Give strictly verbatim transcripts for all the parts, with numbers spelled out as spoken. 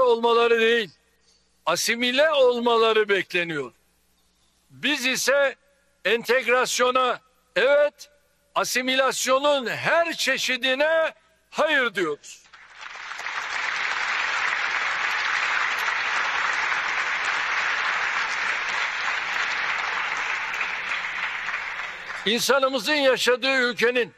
olmaları değil, asimile olmaları bekleniyor. Biz ise entegrasyona evet, asimilasyonun her çeşidine hayır diyoruz. İnsanımızın yaşadığı ülkenin,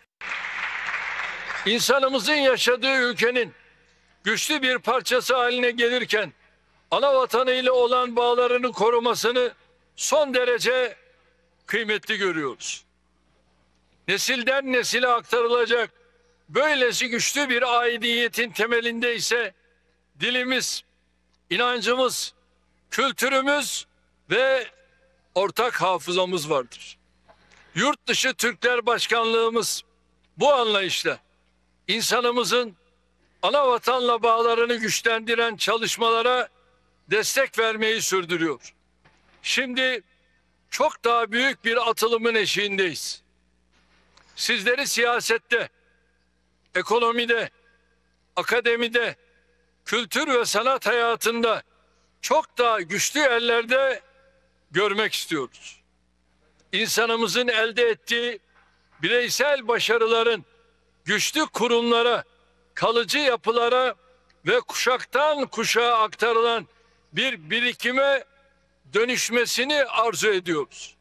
insanımızın yaşadığı ülkenin güçlü bir parçası haline gelirken ana vatanıyla olan bağlarını korumasını son derece kıymetli görüyoruz. Nesilden nesile aktarılacak böylesi güçlü bir aidiyetin temelinde ise dilimiz, inancımız, kültürümüz ve ortak hafızamız vardır. Yurt dışı Türkler Başkanlığımız bu anlayışla insanımızın ana vatanla bağlarını güçlendiren çalışmalara destek vermeyi sürdürüyor. Şimdi çok daha büyük bir atılımın eşiğindeyiz. Sizleri siyasette, ekonomide, akademide, kültür ve sanat hayatında çok daha güçlü yerlerde görmek istiyoruz. İnsanımızın elde ettiği bireysel başarıların güçlü kurumlara, kalıcı yapılara ve kuşaktan kuşağa aktarılan bir birikime dönüşmesini arzu ediyoruz.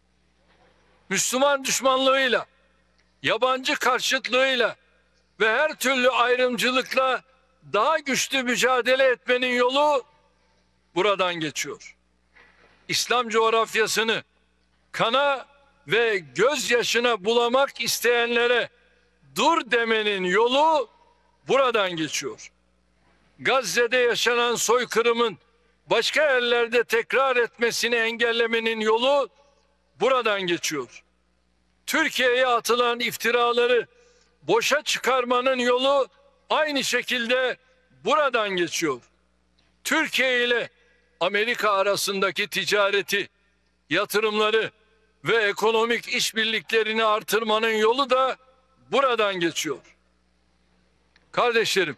Müslüman düşmanlığıyla, yabancı karşıtlığıyla ve her türlü ayrımcılıkla daha güçlü mücadele etmenin yolu buradan geçiyor. İslam coğrafyasını kana ve gözyaşına bulamak isteyenlere dur demenin yolu buradan geçiyor. Gazze'de yaşanan soykırımın başka yerlerde tekrar etmesini engellemenin yolu buradan geçiyor. Türkiye'ye atılan iftiraları boşa çıkarmanın yolu aynı şekilde buradan geçiyor. Türkiye ile Amerika arasındaki ticareti, yatırımları ve ekonomik işbirliklerini artırmanın yolu da buradan geçiyor. Kardeşlerim,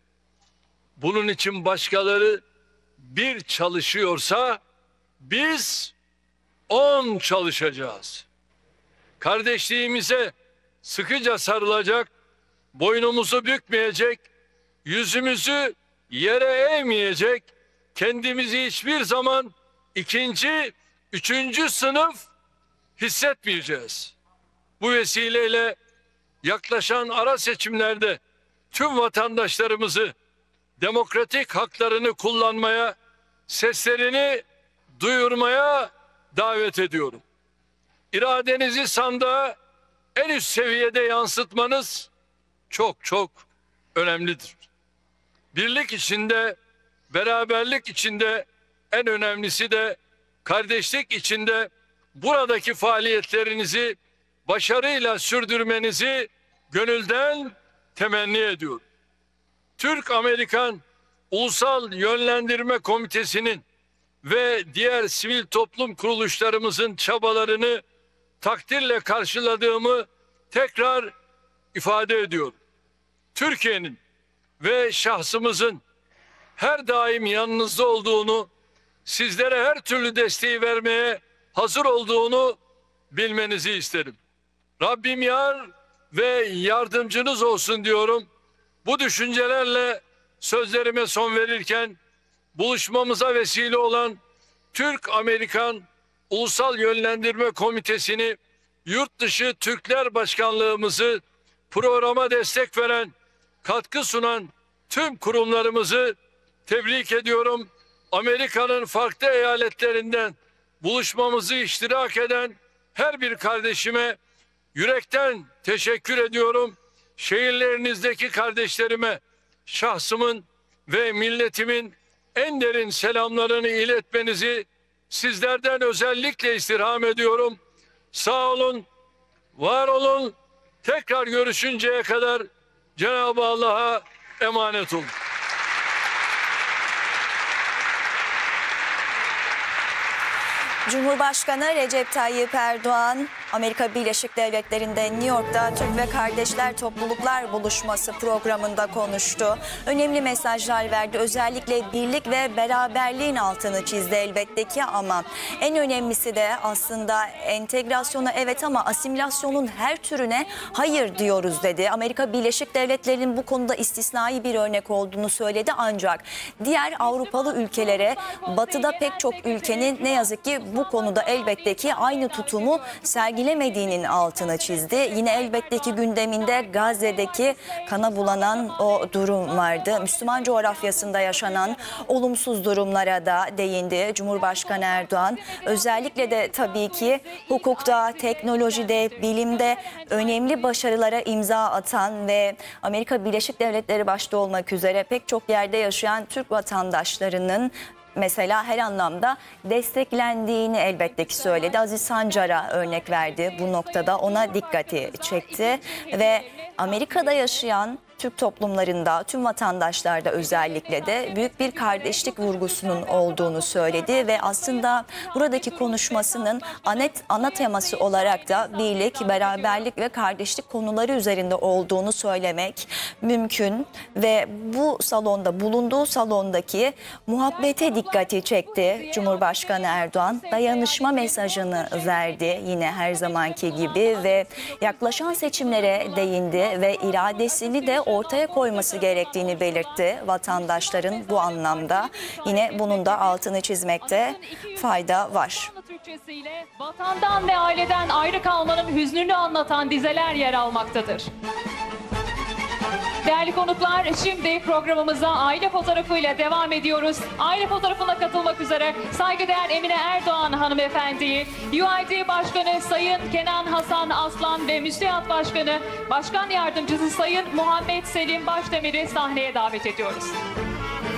bunun için başkaları bir çalışıyorsa biz on çalışacağız. Kardeşliğimize sıkıca sarılacak, boynumuzu bükmeyecek, yüzümüzü yere eğmeyecek, kendimizi hiçbir zaman ikinci, üçüncü sınıf hissetmeyeceğiz. Bu vesileyle yaklaşan ara seçimlerde tüm vatandaşlarımızı demokratik haklarını kullanmaya, seslerini duyurmaya davet ediyorum. İradenizi sandığa en üst seviyede yansıtmanız çok çok önemlidir. Birlik içinde, beraberlik içinde, en önemlisi de kardeşlik içinde buradaki faaliyetlerinizi başarıyla sürdürmenizi gönülden temenni ediyorum. Türk-Amerikan Ulusal Yönlendirme Komitesi'nin ve diğer sivil toplum kuruluşlarımızın çabalarını takdirle karşıladığımı tekrar ifade ediyorum. Türkiye'nin ve şahsımızın her daim yanınızda olduğunu, sizlere her türlü desteği vermeye hazır olduğunu bilmenizi isterim. Rabbim yar ve yardımcınız olsun diyorum. Bu düşüncelerle sözlerime son verirken buluşmamıza vesile olan Türk-Amerikan Ulusal Yönlendirme Komitesi'ni, yurt dışı Türkler Başkanlığımızı, programa destek veren, katkı sunan tüm kurumlarımızı tebrik ediyorum. Amerika'nın farklı eyaletlerinden buluşmamızı iştirak eden her bir kardeşime yürekten teşekkür ediyorum. Şehirlerinizdeki kardeşlerime şahsımın ve milletimin en derin selamlarını iletmenizi sizlerden özellikle istirham ediyorum. Sağ olun, var olun. Tekrar görüşünceye kadar Cenab-ı Allah'a emanet olun. Cumhurbaşkanı Recep Tayyip Erdoğan Amerika Birleşik Devletleri'nde New York'ta Türk ve Kardeşler Topluluklar Buluşması programında konuştu. Önemli mesajlar verdi. Özellikle birlik ve beraberliğin altını çizdi elbette ki, ama en önemlisi de aslında entegrasyona evet ama asimilasyonun her türüne hayır diyoruz dedi. Amerika Birleşik Devletleri'nin bu konuda istisnai bir örnek olduğunu söyledi, ancak diğer Avrupalı ülkelere batıda pek çok ülkenin ne yazık ki bu konuda elbette ki aynı tutumu sergilemediğinin altını çizdi. Yine elbette ki gündeminde Gazze'deki kana bulanan o durum vardı. Müslüman coğrafyasında yaşanan olumsuz durumlara da değindi Cumhurbaşkanı Erdoğan. Özellikle de tabii ki hukukta, teknolojide, bilimde önemli başarılara imza atan ve Amerika Birleşik Devletleri başta olmak üzere pek çok yerde yaşayan Türk vatandaşlarının mesela her anlamda desteklendiğini elbette ki söyledi. Aziz Sancar'a örnek verdi bu noktada, ona dikkati çekti ve Amerika'da yaşayan Türk toplumlarında, tüm vatandaşlarda özellikle de büyük bir kardeşlik vurgusunun olduğunu söyledi ve aslında buradaki konuşmasının ana, ana teması olarak da birlik, beraberlik ve kardeşlik konuları üzerinde olduğunu söylemek mümkün ve bu salonda, bulunduğu salondaki muhabbete dikkati çekti Cumhurbaşkanı Erdoğan. Dayanışma mesajını verdi yine her zamanki gibi ve yaklaşan seçimlere değindi ve iradesini de ortaya koyması gerektiğini belirtti vatandaşların bu anlamda. Yine bunun da altını çizmekte fayda var. Türkçesiyle vatandan ve aileden ayrı kalmanın hüznünü anlatan dizeler yer almaktadır. Değerli konuklar, şimdi programımıza aile fotoğrafıyla devam ediyoruz. Aile fotoğrafına katılmak üzere saygıdeğer Emine Erdoğan hanımefendiyi, U I D Başkanı Sayın Kenan Hasan Aslan ve Müsiat Başkanı Başkan Yardımcısı Sayın Muhammed Selim Başdemir'i sahneye davet ediyoruz.